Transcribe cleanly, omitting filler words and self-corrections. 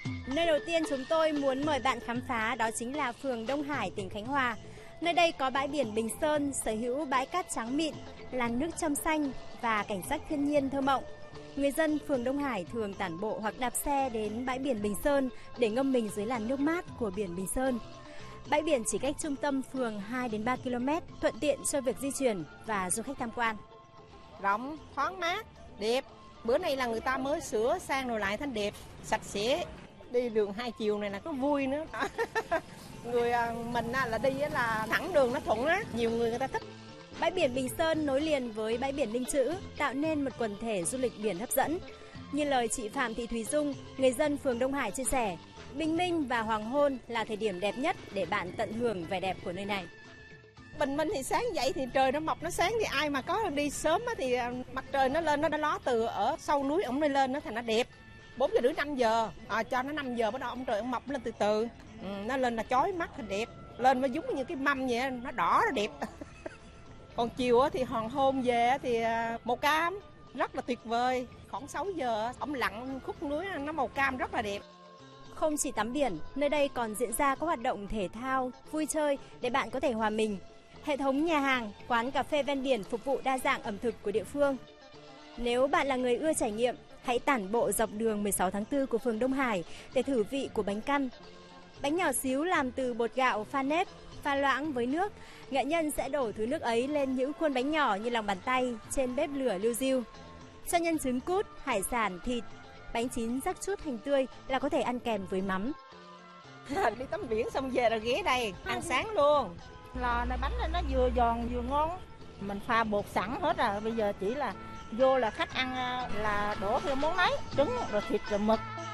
Nơi đầu tiên chúng tôi muốn mời bạn khám phá đó chính là phường Đông Hải, tỉnh Khánh Hòa. Nơi đây có bãi biển Bình Sơn, sở hữu bãi cát trắng mịn, làn nước trong xanh và cảnh sắc thiên nhiên thơ mộng. Người dân phường Đông Hải thường tản bộ hoặc đạp xe đến bãi biển Bình Sơn để ngâm mình dưới làn nước mát của biển Bình Sơn. Bãi biển chỉ cách trung tâm phường 2 đến 3 km, thuận tiện cho việc di chuyển và du khách tham quan. Rộng, thoáng mát, đẹp. Bữa nay là người ta mới sửa sang rồi lại thanh đẹp, sạch sẽ. Đi đường hai chiều này là có vui nữa. Người mình là đi là thẳng đường nó thuận á, nhiều người ta thích. Bãi biển Bình Sơn nối liền với bãi biển Ninh Chữ, tạo nên một quần thể du lịch biển hấp dẫn. Như lời chị Phạm Thị Thùy Dung, người dân phường Đông Hải chia sẻ, bình minh và hoàng hôn là thời điểm đẹp nhất để bạn tận hưởng vẻ đẹp của nơi này. Bình minh thì sáng dậy thì trời nó mọc nó sáng, thì ai mà có đi sớm thì mặt trời nó lên, nó ló từ ở sau núi ổng lên nó thành nó đẹp. 4 giờ rưỡi 5 giờ, cho nó 5 giờ bắt đầu ông trời ông mọc lên từ từ. Nó lên là chói mắt thì đẹp, lên nó giống như cái mâm vậy, nó đỏ nó đẹp. Còn chiều thì hoàng hôn về thì màu cam, rất là tuyệt vời. Khoảng 6 giờ ổng lặn khúc núi nó màu cam rất là đẹp. Không chỉ tắm biển, nơi đây còn diễn ra các hoạt động thể thao, vui chơi để bạn có thể hòa mình. Hệ thống nhà hàng, quán cà phê ven biển phục vụ đa dạng ẩm thực của địa phương. Nếu bạn là người ưa trải nghiệm, hãy tản bộ dọc đường 16 tháng 4 của phường Đông Hải để thử vị của bánh căn. Bánh nhỏ xíu làm từ bột gạo pha nếp, pha loãng với nước. Nghệ nhân sẽ đổ thứ nước ấy lên những khuôn bánh nhỏ như lòng bàn tay trên bếp lửa liu riu. Cho nhân trứng cút, hải sản, thịt, bánh chín rắc chút hành tươi là có thể ăn kèm với mắm. Đi tắm biển xong về rồi ghé đây ăn sáng luôn. Lò này bánh nó vừa giòn vừa ngon. Mình pha bột sẵn hết rồi, bây giờ chỉ là vô là khách ăn là đổ theo món ấy, trứng rồi thịt rồi mực.